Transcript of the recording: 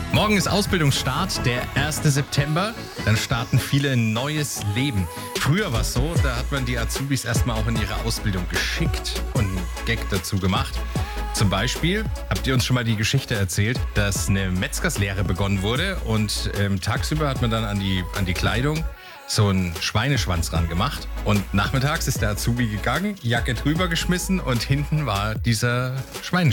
Morgen ist Ausbildungsstart, der 1. September. Dann starten viele ein neues Leben. Früher war es so, da hat man die Azubis erstmal auch in ihre Ausbildung geschickt und einen Gag dazu gemacht. Zum Beispiel habt ihr uns schon mal die Geschichte erzählt, dass eine Metzgerslehre begonnen wurde und tagsüber hat man dann an die Kleidung so einen Schweineschwanz ran gemacht und nachmittags ist der Azubi gegangen, Jacke drüber geschmissen und hinten war dieser Schweineschwanz.